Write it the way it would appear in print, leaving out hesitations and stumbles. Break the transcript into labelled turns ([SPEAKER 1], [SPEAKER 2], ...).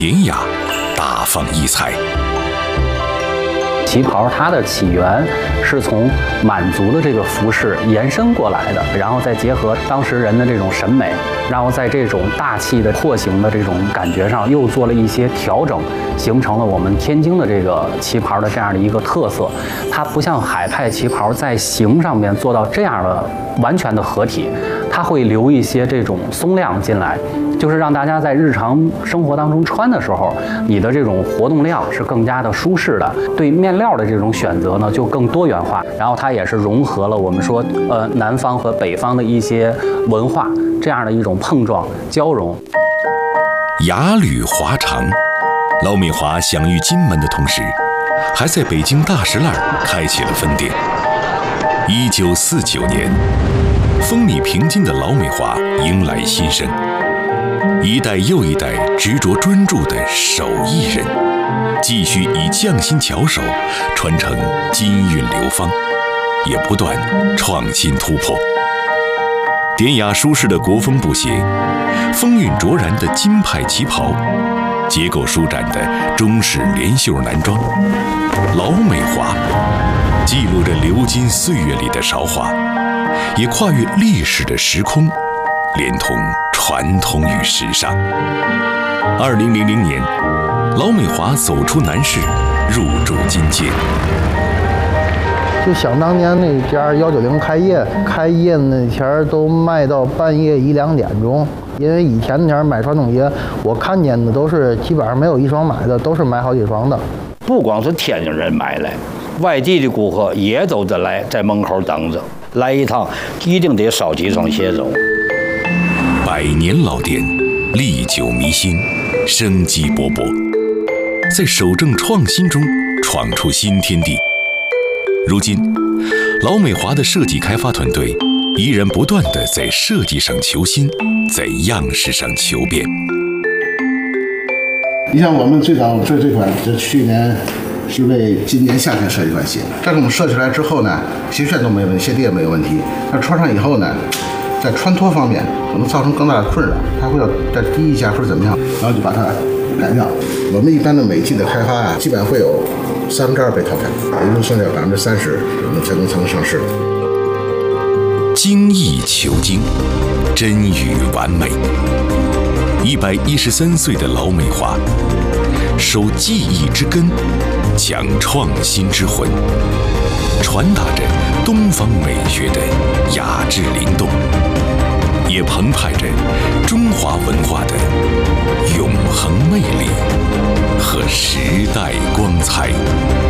[SPEAKER 1] 典雅，大放异彩。
[SPEAKER 2] 旗袍它的起源是从满族的这个服饰延伸过来的，然后再结合当时人的这种审美，然后在这种大气的廓形的这种感觉上又做了一些调整，形成了我们天津的这个旗袍的这样的一个特色。它不像海派旗袍在形上面做到这样的完全的合体，它会留一些这种松量进来，就是让大家在日常生活当中穿的时候，你的这种活动量是更加的舒适的，对面料的这种选择呢就更多元化，然后它也是融合了我们说南方和北方的一些文化这样的一种碰撞交融。
[SPEAKER 1] 雅履华长，老美华享誉金门的同时，还在北京大石栏开启了分店。1949年，风靡平津的老美华迎来新生，一代又一代执着专注的手艺人，继续以匠心巧手传承金韵流芳，也不断创新突破。典雅舒适的国风布鞋，风韵卓然的金派旗袍，结构舒展的中式连袖男装，老美华记录着流金岁月里的韶华，也跨越历史的时空，连同传统与时尚。2000年，老美华走出南市，入驻金街。
[SPEAKER 3] 就想当年那家190开业那前儿都卖到半夜1、2点钟，因为以前那前儿买传统鞋，我看见的都是基本上没有一双买的，都是买好几双的。
[SPEAKER 4] 不光是天津人买来，外地的顾客也都得来，在门口等着，来一趟一定得捎几双鞋走。
[SPEAKER 1] 100年老店，历久弥新，生机勃勃，在守正创新中闯出新天地。如今，老美华的设计开发团队依然不断地在设计上求新，在样式上求变。
[SPEAKER 5] 你像我们最早这款，这去年是为今年夏天设计一款鞋，但是我们设计出来之后呢，鞋楦都没问题，鞋底也没有问题。但穿上以后呢，在穿脱方面可能造成更大的困扰，它会要再低一下或者怎么样，然后就把它改掉。我们一般的每季的开发啊，基本上会有2/3被淘汰，也就剩下30%我们才能上市。
[SPEAKER 1] 精益求精，臻于完美。113岁的老美华，守技艺之根，讲创新之魂，传达着东方美学的雅致灵动，也澎湃着中华文化的永恒魅力和时代光彩。